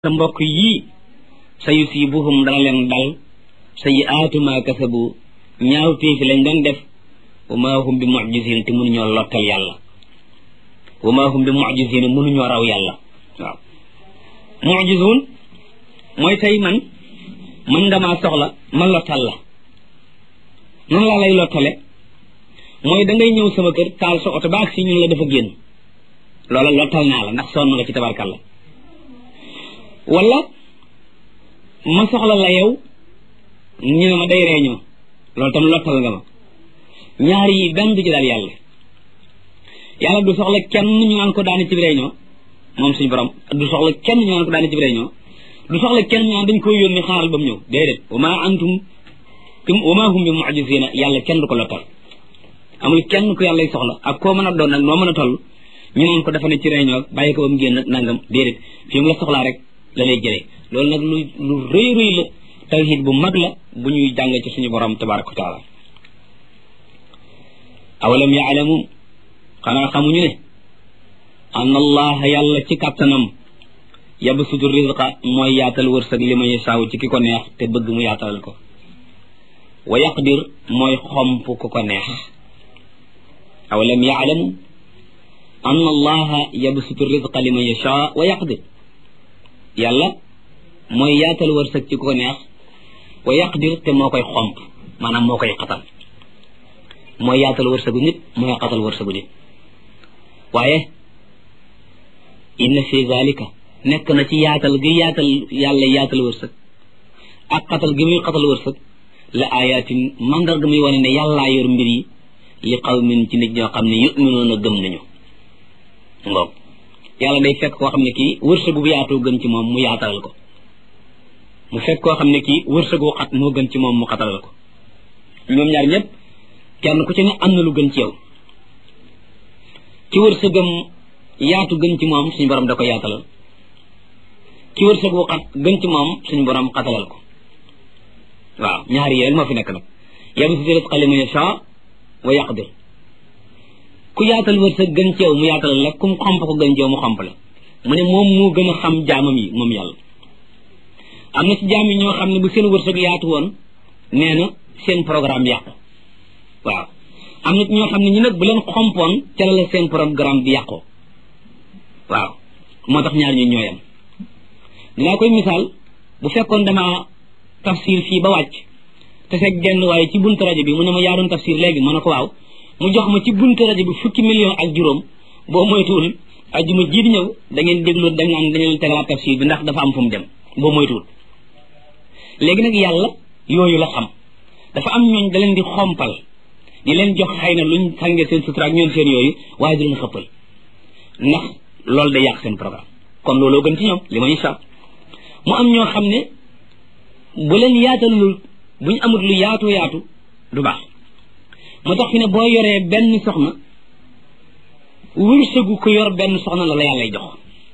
sa mbokk yii sa yusibuhum dana leen dal sayyi'aatu ma kasabu ñaaw téefi lañ doon def wa ma hum bi mu'jizin te mënuñoo lottal yàlla wa ma hum bi mu'jizin mënuñoo raw yàlla waaw mu'jizun mooy tey man nga maa soxla ma lottal la noonu laa lay lottale mooy da ngay ñëw sama kër taal sa oto ba ak si ñun la dafa génn loola lottal naa la ndax sonn nga ci tabarkalla wala ma soxla la yow ñu ne ma day réunion loolu tam lottal nga ma ñaar yi benn du ci daal yàlla du soxla kenn ñu naan ko daani ci réunion moom suñu borom du soxla kenn ñu naan ko daani ci réunion du soxla kenn ñu naan dañ koy yónni xaaral ba mu ñëw déedéet wa ma hum bi mu'jizina yàlla kenn du ko lottal amul kenn ku yàlla soxla ak koo mën a doon nag noo mën a toll ñu naan ko dafa ne ci réunion bàyyi ko ba mu génn nangam déedéet fi mu la soxlaa rek la lay jëlee loolu nag lu rëy rëy la tawhid bu mag la bu ñuy jàng ci suñu borom tabaraka wa taala awalam yaalamu xanaa xamuñu ne anna allaha yàlla ci kàttanam yabsutu rizqa mooy yaatal wërsëg li ma yasaaw ci ki ko neex te bëgg mu yaatalal ko wa yaqdir mooy xomp ku ko neex awalam yaalamu anna allaha yabsutu rizqa li ma yashaa wa yaqdir yàlla mooy yaatal wërsëg ci ku ko neex wa yaqdir te moo koy xomp maanaam moo koy xatal mooy yaatal wërsëgu nit mooy xatal wërsëgu nit waaye inna fi zalika nekk na ci yaatal gi yaatal yàlla yaatal wërsëg ak xatal gi muy xatal wërsëg la ayatin mandarga muy wane ne yàllaa yor mbir yi li qawmin ci nit ñoo xam ne yu'minuuna gëm nañu ngoog yàlla day fekk koo xam ne kii wërsëgu bu yaatoo gën ci moom mu yaatalal ko mu fekk koo xam ne kii wërsëgu xat moo gën ci moom mu xatalal ko ñoom ñaar ñëpp kenn ku ci ne am na lu gën ci yow ci wërsëgam yaatu gën ci moom suñu borom da ko yaatalal ci wërsëgu xat gën ci moom suñu borom xatalal ko waaw ñaar yi rek moo fi nekk nag yabsutu rizqa liman yashaa wa yaqdir ku yaatal wërsëg gën ci yow mu yaatalal la kum xomp ko gën ci yow mu xomp la mu ne moom moo gën a xam jaamam yi moom yàlla am na ci jaam yi ñoo xam ne bu seen wërsëg yaatu woon nee na seen programme yàqu waaw am na ci ñoo xam ne ñu nag bu leen xompoon ca la seen programme bi yàqoo waaw moo tax ñaar ñu ñooyam dinaa koy misaal bu fekkoon dama tafsir fii ba wàcc te fekk genn waaye ci buntu rajo bi mu ne ma yaa doon tafsir léegi ma ne ko waaw mu jox ma ci buntu rajo bi fukki million ak juróom boo moytuwul ajjuma ji di ñëw da ngeen déglu dañ naan dañu leen tegalaat tafsir bi ndax dafa am fu mu dem boo moytuwul léegi nag yàlla yooyu la xam dafa am ñooñ da leen di xompal di leen jox xëy na luñ sàngee seen sutura ak ñoom seen yooyu waaye di leen xëppal ndax loolu day yàq seen programme kon looloo gën ci ñoom li ma incha mu am ñoo xam ne bu leen yaatalul buñ amut lu yaatu yaatu du baax moo tax fi ne boo yoree benn soxna wërsëgu ko yor benn soxna la yàlla lay jox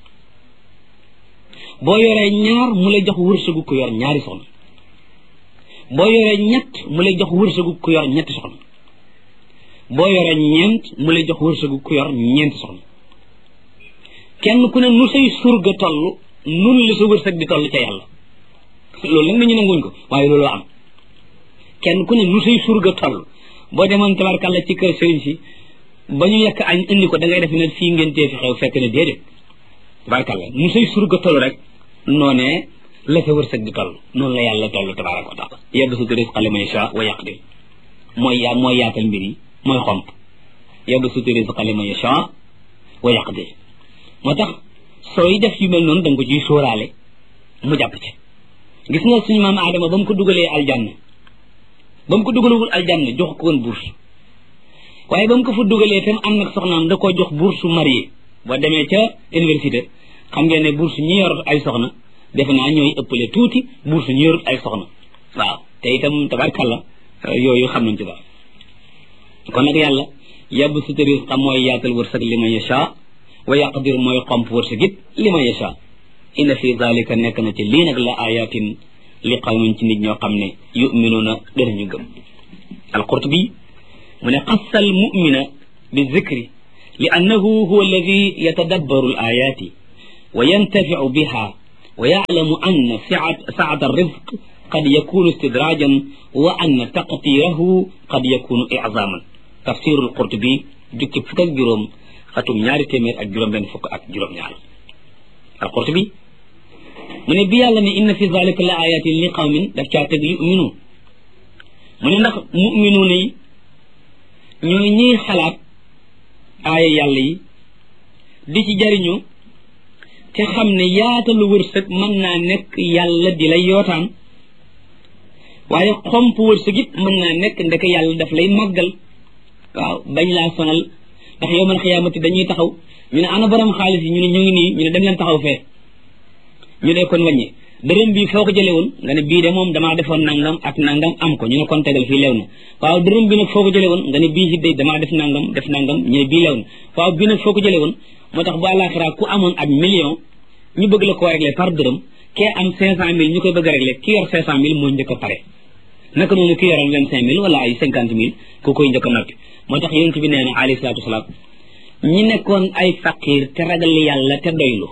boo yoree ñaar mu lay jox wërsëgu ko yor ñaari soxna boo yoree ñett mu lay jox wërsëgu ko yor ñetti soxna boo yoree ñeent mu lay jox wërsëgu ko yor ñeenti soxna kenn ku ne nu say surga toll nun la sa wërsëg di toll ca yàlla loolu nag nañu nanguñ ko waaye loolu am kenn ku ne nu say surga toll boo demoon tabarkàlla ci kër sëriñ si ba ñu yekk añ indi ko da ngay def ne fii ngeen tee fi xew fekk ne déedéet tabarkàlla nu say surga toll rek noonee la sa wërsëg di toll noonu la yàlla toll tabaraka wa taala yabsutu rizqa liman yashaa wa yaqdir mooy yaatal mbir yi mooy xomp yabsutu rizqa liman yashaa wa yaqdir moo tax sooy def yu mel noonu da nga ko ciy sóoraale mu jàpp ci gis nga suñu maam Adama ba mu ko dugalee aljanna ba mu ko dugalewul aljanna jox ko woon bourse waaye ba mu ko fa dugalee tam am nag soxnaam da koo jox bourse marié boo demee ca université xam ngeen ne bourse ñi yor ay soxna defe naa ñooy ëppale tuuti bourse ñi yorut ay soxna waaw te itam tabarkalla yooyu xam nañ ci daal kon nag yàlla yabsutu rizqa mooy yaatal wërsëg liman yashaa wa yaqdir mooy xomp wërsëg it liman yashaa inna fi zalika nekk na ci lii nag la ayatin li qawmin ci nit ñoo xam ne yuminuuna danañu gëm al-Qurtubi mu ne xassa al mumina bi zikri li annahu huwa alladi yatadabbaru al ayati wa yantafiu biha wa yaalamu anna saata arrizq qad yakunu istidrajan wa anna taqtirahu qad yakunu i'zaman tafsirul qurtubi jukki fukk ak juróom xatum ñaari téeméer ak juróom benn fukk ak juróom ñaar al qurtubi mu ne bi yàlla ne inna fi zalika la ayatin li qawmin daf caa teg yu'minu mu ne ndax mu'minuuna yi ñooy ñiy xalaat aaya yàlla yi di ci jariñu te xam ne yaatalu wërsëg mën naa nekk yàlla di lay yootaan waaye xomp wërsëg it mën naa nekk ndek yàlla daf lay màggal waaw bañ laa sonal ndax yawmal xiyaamati dañuy taxaw ñu ne ana borom xaalis yi ñu ne ñu ngi nii ñu ne dem leen taxaw fee ñu ne kon wàññi dërëm bii foo ko jëlee woon nga ne bii de moom damaa defoon nangam ak nangam am ko ñu ne kon tegal fii lew na waaw dërëm bi nag foo ko jëlee woon nga ne bii de damaa def nangam ñu ne bii lew na waaw bii nag foo ko jëlee woon moo tax bu àllaaxira ku amoon ak million ñu bëgg la koo régler par dërëm kee am 500000 ñu koy bëgg a régler ki yor 500000 moo njëkk a pare naka noonu ki yoroon 25000 wala ay 50000 ku koy njëkk a noppi moo tax yonent bi nee na alayhi salaatu wasalaam ñi nekkoon ay faqir te ragal yàlla te doylu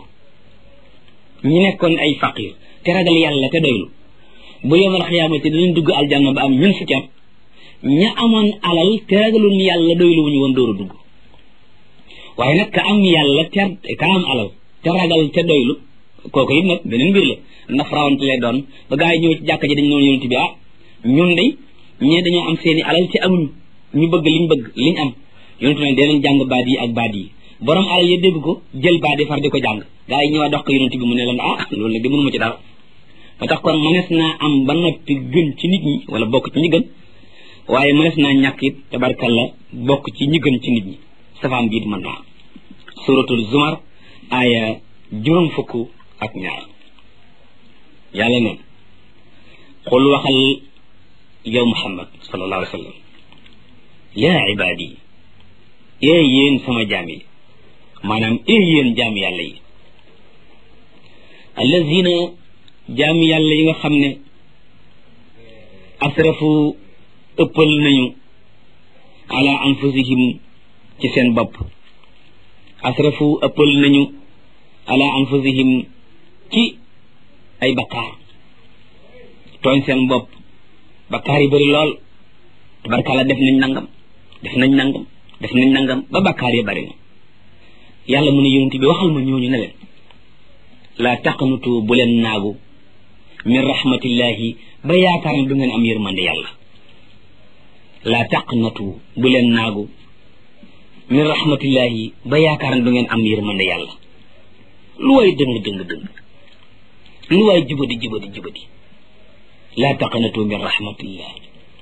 ñi nekkoon ay faqir te ragal yàlla te doylu bu yawmal xiyaamati dinañ dugg aljanna ba am ñun fukki at ña amoon alal te ragaluñ yàlla doylu wuñu woon door a dugg waaye nag ka am yàlla ka am alal te ragal te doylu kooku it nag beneen mbir la ndax rawante lay doon ba gaa yi ñëw ci jàkka ji dañ noonu yonent bi ñun de ñee dañoo am seeni alal te amuñu ñu bëgg liñ am yonent ne dee nañ jàng baat yi ak baat yi borom alal yi dégg ko jël baat yi far di ko jàng gaa yi ñëwaat dox ko yonent bi mu ne leen loolu nag di mënuma ci dara moo tax kon mënees naa am ba noppi gën ci nit ñi wala bokk ci ñi gën waaye mënees naa ñàkk it tabarkalla bokk ci ñi gën ci nit ñi safaan biit mën naa suratul zumar aaya juróom fukk ak ñaar yàlla neen xul waxal yow muhammad sallallahu alayhi wa sallam yaa ibaadi ee yéen sama jaam yi maanaam ee yéen jaam yàlla yi allazina jaam yàlla yi nga xam ne asrafu ëppal nañu ala anfusihim ci seen bopp asrafu ëppal nañu ala anfusihim ci ay bakkaar tooñ seen bopp bakkaar yi bëri lool tabarkalla def nañ nangam ba bakkaar yi bëri na yàlla mu ne yonent bi waxal ma ñooñu ne leen laa taqnutu bu leen naagu min rahmatillahi ba yaakaar ne du ngeen am yërmande yàlla laa taqnatu bu leen naagu min rahmatillahi ba yaakaar ne du ngeen am yërmande yàlla lu waay dëng lu waay jubadi laa taqnatu min rahmatillahi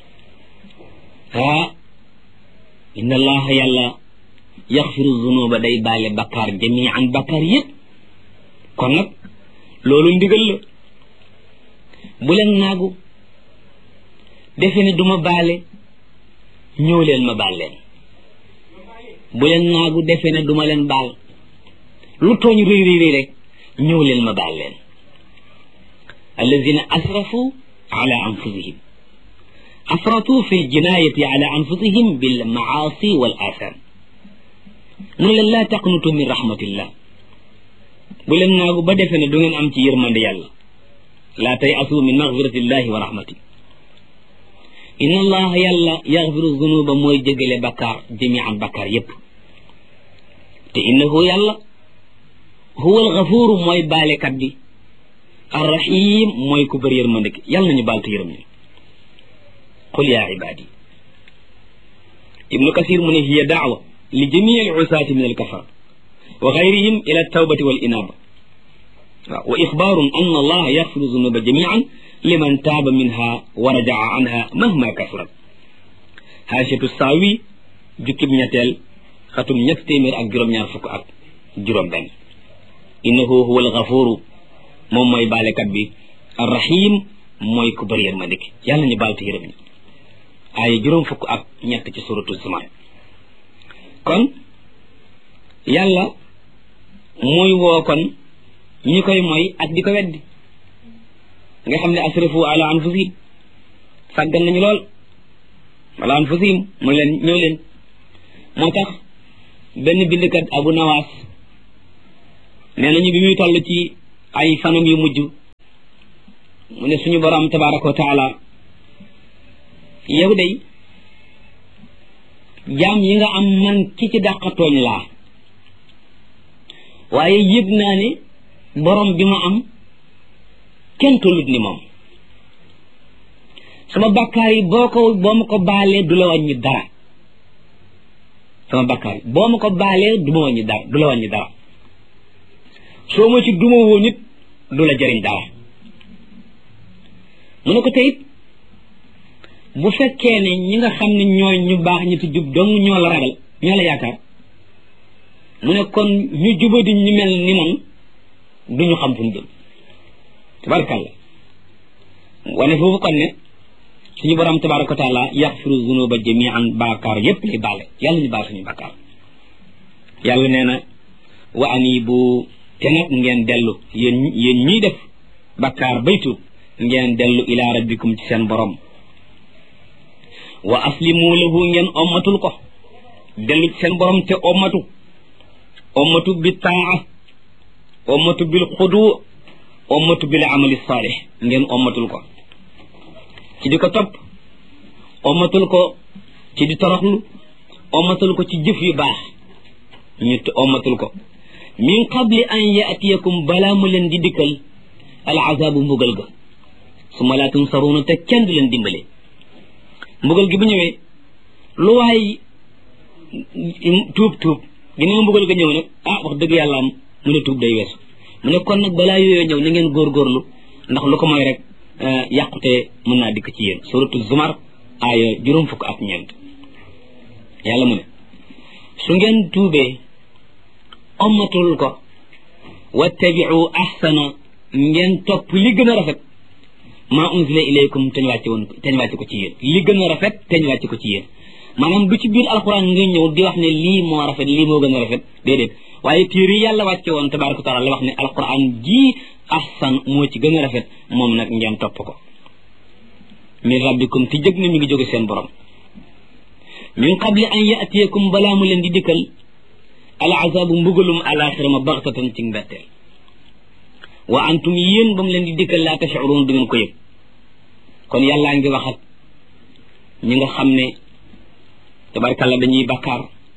inna allaha yàlla yaxfiru zunuba day baale bakkaar jamian bakkaar yëpp kon nag loolu ndigal la bu leen naagu defe ne duma baale ñëw leen ma baal leen bu leen naagu defe ne duma leen baal lu tooñ rëy rek ñëw leen ma baal leen allazina asrafu ala anfusihim asratu fi ljinaayati ala anfusihim bil maasi wal atham mu ne leen laa taqnutu min rahmatillah bu leen naagu ba defe ne du ngeen am ci yërmande yàlla laa tay asu min magfiratillahi wa rahmati inna allaha yàlla yaxfiru zunuba mooy jégale bakkaar jamian bakkaar yépp te innahu yàlla huwa alxafuuru mooy baalekat bi arrahim mooy ku bëri yërmande ki yàlla nañu baal te yërëm ñu qul yaa ibaadi ibnu kasir mu ne hiya daawa li jamii al usaati min alkafara wa gayrihim ila altawbati wal inaaba waaw wa ixbaarun anna allaha yaxfiru zunuba jamian liman taaba minha wa rajaa anha mahma kasurat haashatu saawi jukkib ñetteel xatum ñett téeméer ak juróom-ñaar fukk ak juróom-benn innahu huwa alxafuru moom mooy baalekat bi arrahim mooy ku bëri yërmande ki yàlla ñu baal te yërëm ñu ay juróom fukk ak ñett ci suratu Zumar kon yàlla mooy woo kon ñi koy mooy ak di ko weddi nga xam ne asrafu ala anfusihim sàggan nañu lool ala anfusihim mu leen ñëw leen moo tax benn bindkat Abu Nawaas nee nañu bi muy toll ci ay fanam yu mujj mu ne suñu borom tabaraka wa taala yow day jaam yi nga am man ki ci dàqatooñ laa waaye yëg naa ne borom bi ma am kenn tollut ni moom sama bàkkaar yi boo ma ko baalee du la wàññi dara sama bàkkaar yi boo ma ko baalee du la wàññi dara soo ma ci duma woo nit du la jëriñ dara mu ne ko teyit bu fekkee ne ñi nga xam ne ñooy ñu baax ñi ti jub dong ñoo la ragal ñoo la yaakaar mu ne kon ñu jubadi ñu mel ni man duñu xam fu ñu jëm tabarakalla wane foofu kon ne suñu borom tabaraka wa taala yaxfiru zunuba jamian baakaar yépp lay baale yàlla ñu baal suñu bakkaar yàlla nee na wa anibu te nag ngeen dellu yéen ñiy def bakkaar baytu ngeen dellu ila rabbikum ci seen borom wa aslimu lahu ngeen ommatul ko dellu ci seen borom te ommatu bi taa ommatu bil xudu ommatu bil amali saalih ngeen ommatul ko ci di ko topp ommatul ko ci di toroxlu ommatul ko ci jëf yu baax ñu ommatul ko min qabli an yaatiyakum balaa mu leen di dikkal al azabu mbugal ga summa laa tunsaruuna te kenn du leen dimbale mbugal gi bu ñëwee lu waay tuub ginnaaw mbugal ga ñëw nag wax dëgg yàlla am mu ne tuub day weesu mu ne kon nag balaa yooyu ñëw na ngeen góorgóorlu ndax lu ko mooy rek yàqute mën naa dikk ci yéen suratu zumar aaya 4 yàlla mu ne su ngeen tuubee ommatul ko wattabiu ahsana ngeen topp li gën a rafet maa unzila ilaykum teñ wàcce ko ci yéen li gën a rafet teñ wàcce ko ci yéen maanaam du ci biir alquran nga ñëw di wax ne lii moo rafet lii moo gën a rafet déedéet waaye téere yi yàlla wàcce woon tabaraka wa taala la wax ne alquran jii ahsan moo ci gën a rafet moom nag ngeen topp ko min rabbikum ti jëg na mi ngi jóge seen borom min qabli an yaatiyakum balaa mu leen di dikkal al azabu mbugalum alaxira ma baxtatan ci mbetteel wa antum yéen ba mu leen di dikkal laa tash'urun du ngeen ko yëg kon yàllaa ngi wax ak ñi nga xam ne tabarkalla dañuy bakkaar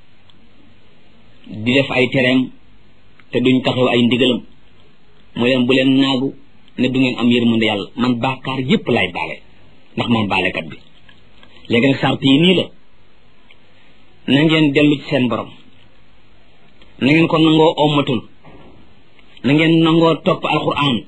di def ay tereem te duñ taxaw ay ndigalam mu leen bu leen naagu ne du ngeen am yërmande yàlla man bakkaar yépp lay baale ndax man baalekat bi léegi nag sart yi nii la na ngeen dellu ci seen borom na ngeen ko nangoo ommatul na ngeen nangoo topp alquran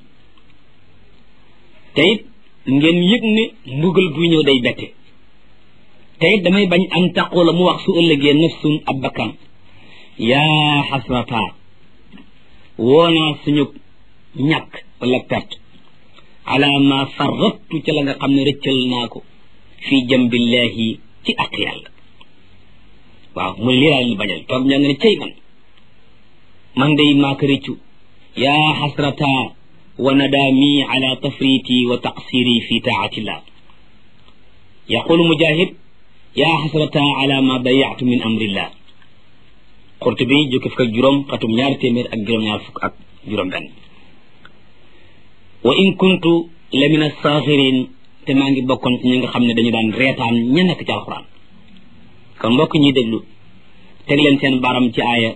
te it ngeen yëg ne mbugal buy ñëw day bette te it damay bañ am taqula mu wax su ëllëgee nafsun ab bakkan yaa xasrata woonaa suñu ñàkk wala perte ala ma farrattu ca la nga xam ne rëccal naa ko fii jambillahi ci ak yàlla waaw mu lii laa leen bañal toog ñaa nga ne cay man day maa ko rëccu yaa xasrata wa nadaami ala tafriti wa taqsiri fi taatillah yaqulu mujahid yaa xasrata ala ma dayatu min amrillah Qurtubi jukki fukk ak juróom xatum 200 wa in kuntu la min as-saxirin te maa ngi bokkoon ci ñi nga xam ne dañu daan reetaan ña nekk ci alxuraan kon mbokk ñuy déglu teg leen seen baram ci aaya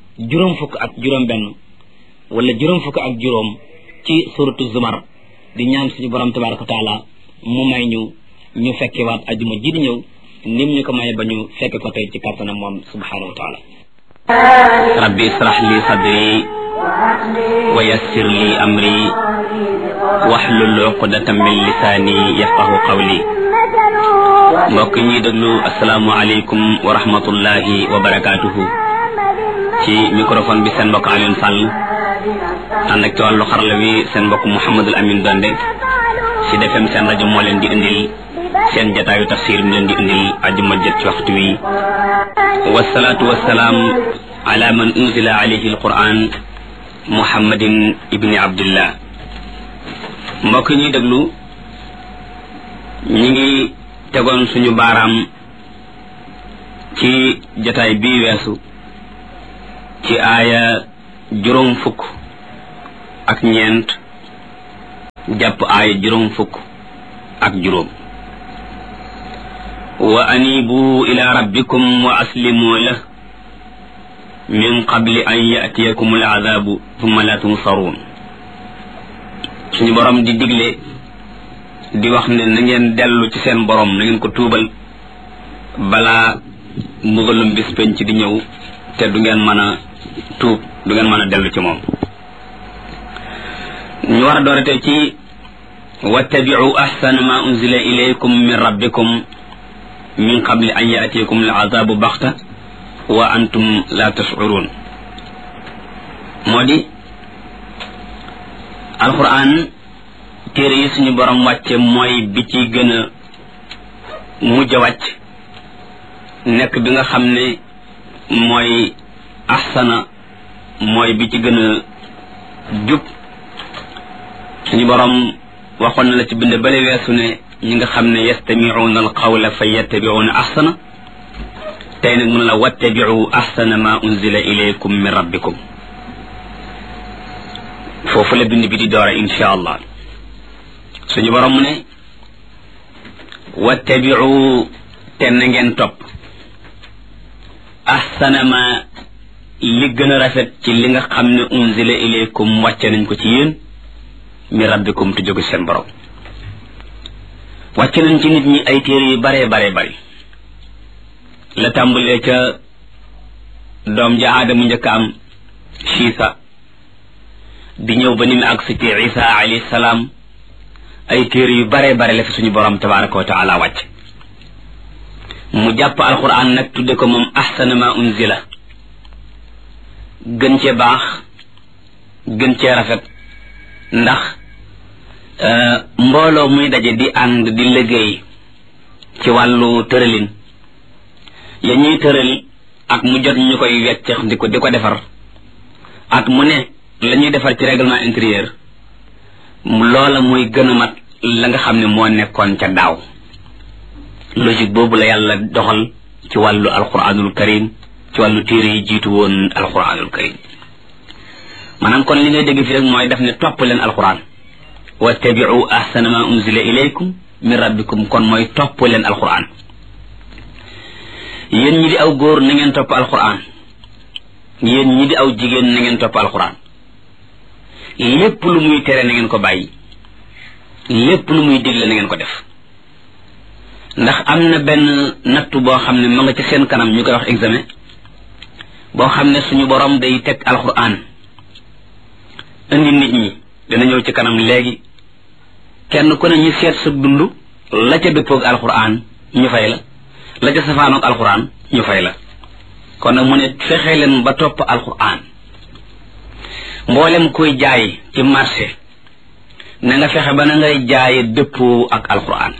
50 wala 50 ci suratu zumar di ñaan suñu borom tabaraka wa taala mu may ñu fekkewaat ajuma ji di ñëw nim ñu ko maye ba ñu fekke ko tey ci kàttanam moom subhanahu wa taala rabbi israh li sadri wa yassir li amri wahlul uqdatan min lisani yafqahu qawli mbokk ñi déglu assalaamu alaykum wa rahmatullahi wa barakatuhu ci microphone bi seen mbokk Alioune Sall ànd ak ci wàllu xarala wi seen mbokk Mouhamadul Amin Donde ci defem seen rajo moo leen di indil seen jataayu tafsir mi leen di indil ajuma jët ci waxtu wi wasalaatu wasalaam ala man unzila alayhi alquran muhammadin ibni abdillah mbokk ñuy déglu ñi ngi tegoon suñu baaraam ci jataay bii weesu ci aaya 50 ak ñeent jàpp aaya juróom fukk ak juróom wa anibu ila rabbikum wa aslimu lah min qabli an yatiyakum al azabu thumma la tunsaruun suñu borom di digle di wax ne na ngeen dellu ci seen borom na ngeen ko tuubal balaa mbugalum bis penc di ñëw te du ngeen mën a tuub du ngeen mën a dellu ci moom ñu war a doorate ci wattabi'u ahsana ma unzila ilaykum min rabbikum min qabli an ya'tiyakum al'azabu baxta wa antum la tash'urun moo di alquran téere yi suñu borom wàcce mooy bi ci gën a mujj a wàcc nekk bi nga xam ne mooy ahsana mooy bi ci gën a jub suñu borom waxoon na la ci bind bale weesu ne ñi nga xam ne yastami'una alqawla fa yattabi'una ahsana tey nag mun la wattabi'u ahsana ma unzila ilaykum min rabbikum foofu la bind bi di doora insha allah suñu borom mu ne wattabi'u te na ngeen topp ahsana ma li gën a rafet ci li nga xam ne unzila ilaykum wàcce nañ ko ci yéen mi rabbikum te jóge seen borom wàcce nañ ci nit ñi ay téere yu bare bari la tàmbalee ca doom ja aadama njëkk am Siisa di ñëw ba ni mu agsi ci Isa alayhi salaam ay téere yu bare la fi suñu borom tabaraka wa taala wàcc mu jàpp alquran nag tudde ko moom ahsana ma unzila gën cee baax gën cee rafet ndax mbooloo muy daje di ànd di liggéey ci wàllu tëralin ya ñuy tëral ak mu jot ñu koy weccex di ko defar ak mu ne la ñuy defar ci règlement intérieur loola muy gën a mat la nga xam ne moo nekkoon ca daaw logique boobu la yàlla doxal ci wàllu alquranul karim ci wàllu téere yi jiitu woon alquranul karim maanaam kon li ngay dégg fi rek mooy daf ne topp leen alquran wattabi'u ahsana ma unzila ilaykum min rabbikum kon mooy topp leen alquran yéen ñi di aw góor na ngeen topp alquran yéen ñi di aw jigéen na ngeen topp alquran lépp lu muy tere na ngeen ko bàyyi lépp lu muy digle na ngeen ko def ndax am na benn nattu boo xam ne ma nga ci seen kanam ñu koy wax examen boo xam ne suñu borom day teg alquran indi nit ñi dina ñëw ci kanam léegi kenn ku ne ñu seet sa dund la ca dëppoog alquran ñu fay la ca safaanoog alquran ñu fay la kon nag mu ne fexe leen ba topp alquran mboolem koy jaay ci marché na nga fexe ba na ngay jaaye dëppoo ak alquran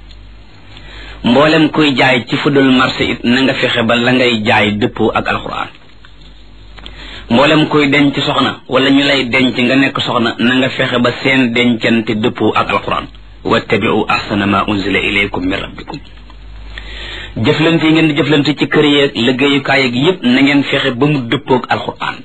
mboolem koy jaay ci fudul marché it na nga fexe ba la ngay jaay dëppoo ak alquran mboolem koy denc soxna wala ñu lay denc nga nekk soxna na nga fexe ba seen dencante dëppoo ak alquran wattabi'u ahsana ma unzila ilaykum min rabbikum jëflante yi ngeen di jëflante ci kër yeeg liggéeyukaay yeeg yépp na ngeen fexe ba mu dëppoog alquran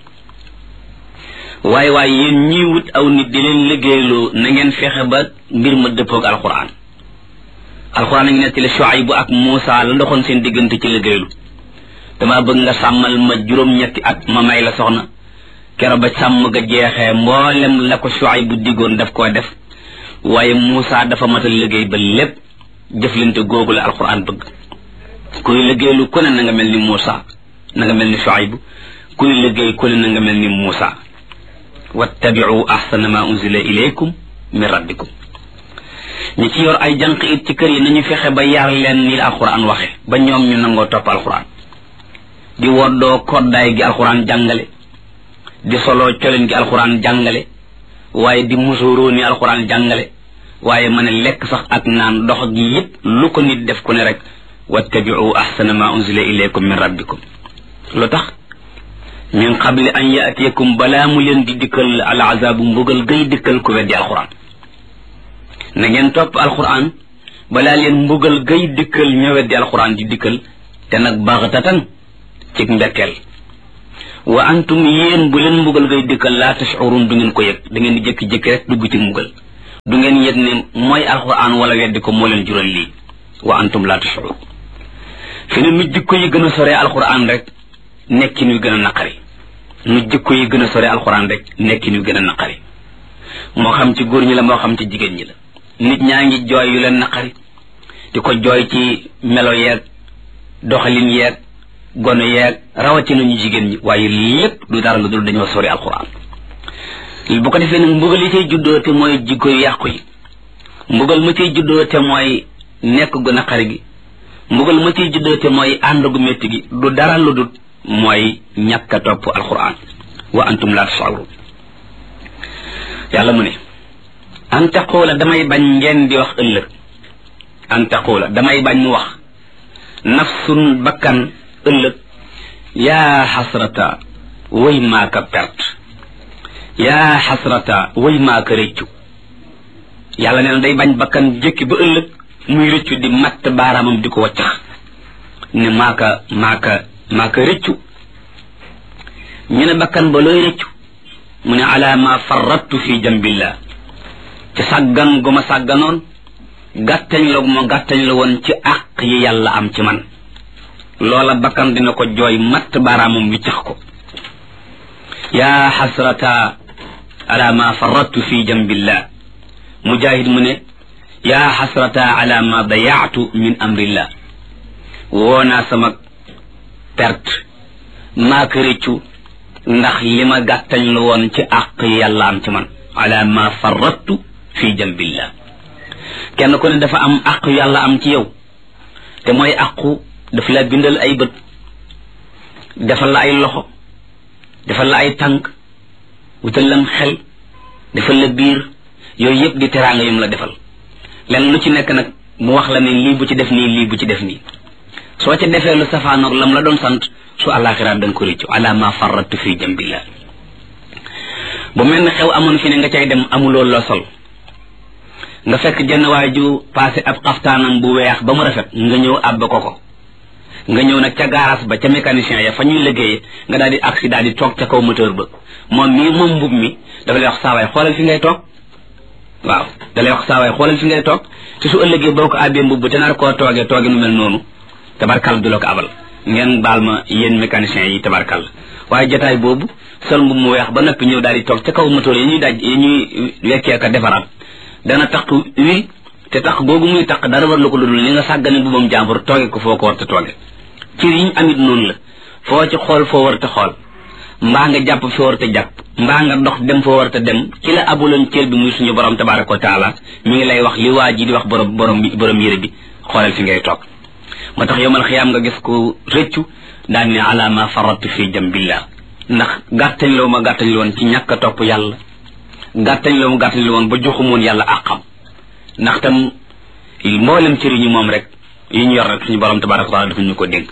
waaye yéen ñii wut aw nit di leen liggéeyloo na ngeen fexe ba mbir ma dëppoog alquran alquran a ngi nettali Shuayb ak Muusa la ndoxoon seen diggante ci liggéeylu dama bëgg nga sàmmal ma juróom-ñetti at ma may la soxna kero ba sàmm ga jeexee mboolem la ko Shuayb bu diggoon daf koo def waaye Muusa dafa matal liggéey ba lépp jëflante googu la alquran bëgg kuy liggéeylu ku ne na nga mel ni Muusa na nga mel ni Shuayb kuy liggéey ku ne na nga mel ni Muusa wattabi'u ahsana ma unzila ilaykum min rabbikum ñi ci yor ay jànq it ci kër yi nañu fexe ba yar leen ni la alquran waxe ba ñoom ñu nangoo topp alquran di woddoo koddaay gi alquran jàngale di soloo coleen gi alquran jàngale waaye di musuroo ni alquran jàngale waaye mën a lekk sax ak naan dox gi yépp lu ko nit def ku ne rek wattabi'u ahsana ma unzila ilaykum min rabbikum lu tax min qabli an ya'tiyakum balaa mu leen di dikkal al azabu mbugal gay dikkal ku weddi alquran na ngeen topp alquran balaa leen mbugal gay dikkal ña weddi alquran di dikkal te nag baxtatan ci mbekkeel wa antum yéen bu leen mbugal ngay dikkal laa tashurun du ngeen ko yëg da ngeen di jékki-jékki rek dugg ci mbugal du ngeen yëg ne mooy alquran wala weddi ko moo leen jural lii wa antum laa tashurun fi ne nu jikko yi gën a sore alquran rek nekkin wi gën a naqari nu jikko yi gën a sore alquran rek nekkin wi gën a naqari moo xam ci góor ñi la moo xam ci jigéen ñi la nit ñaa ngi jooy yu leen naqari di ko jooy ci melo yeeg doxalin yeeg gono yeeg rawatina ñu jigéen ñi waaye lépp du dara lu dul dañoo sori alquran bu ko defee nag mbugal yi cay juddoo te mooy jikko yu yàqu yi mbugal ma cay juddoo te mooy nekk gu naqari gi mbugal ma cay juddoo te mooy ànd gu métti gi du dara lu dul mooy ñàkk a topp alquran wa antum la tash'urun yàlla mu ne an taqula damay bañ ngeen di wax ëllëg an taqula damay bañ mu wax nafsun bakkan ëllëg yaa xasrata way maaka perte yaa xasrata way maaka rëccu yàlla nee na day bañ bakkan jëkki ba ëllëg muy rëccu di matt baaraamam di ko waccax ne maaka rëccu ñu ne bakkan ba looy rëccu mu ne ala ma farrattu fi jambillah ci sàggan gu ma sàgganoon gàttañ la gu ma gàttañ la woon ci àq yi yàlla am ci man loola bakkan dina ko jooy matt baaraamam wiccax ko yaa xasrata ala ma farrattu fi jambillah mujahid mu ne yaa xasrata ala ma dayaatu min amrillah woonaa sama perte maa ko rëccu ndax li ma gàttañ lu woon ci àq yàlla am ci man ala ma farrattu fi jambillah kenn ku ne dafa am àq yàlla am ci yow te mooy àqu dafa la bindal ay bët defal la ay loxo defal la ay tànk wutal lam xel defal la biir yooyu yëpp di teraanga yum la defal lenn lu ci nekk nag mu wax la ne lii bu ci def nii lii bu ci def nii soo ca defee lu safaanoog lam la doon sant su àllaaxira da nga ko réccu ala ma farrattu fi jambillah bu mel ne xew amoon fi ne nga cay dem amuloo loo sol nga fekk jenn waay ju passé ab xaftaanam bu weex ba mu rafet nga ñëw àbb ko nga ñëw nag ca garage ba ca mécanicien ya fa ñuy liggéeye nga daal di accident di toog ca kaw moteur ba moom mbub mi dafa lay wax saawaay xoolal fi ngay toog waaw da lay wax saawaay xoolal fi ngay toog te su ëllëgee boo ko àbbee mbubb te nar koo toogee tooge nu mel noonu tabarkal du la ko abal ngeen baal ma yéen mécaniciens yi tabarkal waaye jotaay boobu sol mbub mu weex ba noppi ñëw daal di toog ca kaw moteur yi ñuy daj yi ñuy wekkee ka defaraat dana tax wi te tax googu muy tax dara war la ko ludul li nga sàggane mbubam jàmbur tooge ko foo ko war te tooge cër yi ñu amit noonu la foo ci xool foo war te xool mbaa nga jàpp foo war te jàpp mbaa nga dox dem foo war te dem ci la abuloon cër bi muy suñu borom tabaraka wa taala mi ngi lay wax li waa ji di wax borom yére bi xoolal fi ngay toog moo tax yowmal xiyaam nga gis ko rëccu daan ne ala ma faratu fi jambillah ndax gàttañ loo ma gàttañ woon ci ñàkk a topp yàlla gàttañ loo ma gàttañ woon ba joxumoon yàlla àqam ndax tam mboolem cër yi ñu moom rek yi ñu yor rek suñu borom tabaraka wa taala dafa ñu ko dénk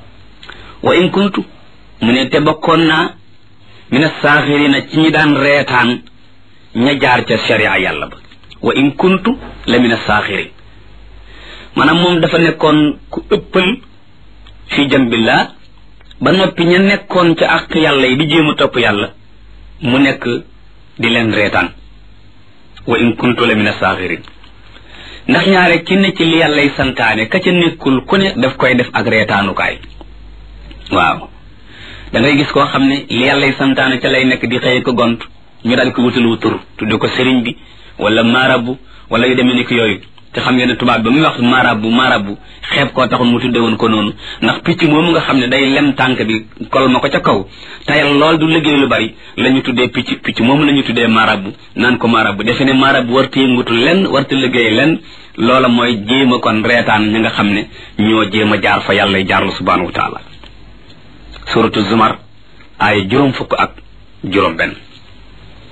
wa in kuntu mu ne te bokkoon naa mina saaxirina ci ñi daan reetaan ña jaar ca sharia yàlla ba wa in kuntu la mina saaxirin maanaam moom dafa nekkoon ku ëppal fi jambillah ba noppi ña nekkoon ca ak yàlla yi di jéem a topp yàlla mu nekk di leen reetaan wa in kuntu la mina saaxirin ndax ñaare ki ne ci li yàllay santaane ka ca nekkul ku ne daf koy def ak reetaanukaay waaw da ngay gis koo xam ne li yàllay santaane ca lay nekk di xëye ko gont ñu daal ko wutal wu tur tudde ko sëriñ bi wala marabu wala yu demee ni ko yooyu te xam ngeen ne tubaab ba muy wax marabu xeeb koo taxul mu tudde woon ko noonu ndax picc moomu nga xam ne day lem tànk bi kol ma ko ca kaw tayal lool du liggéey lu bari la ñu tuddee picc moomu la ñu tuddee marabu naan ko marabu defe ne marabu warta yëngutu lenn warta liggéey lenn loola mooy jéem a kon reetaan ñi nga xam ne ñoo jéem a jaar fa yàlla jaarlu subhanahu wa taala suratu zumar ay juróom fukk ak juróom benn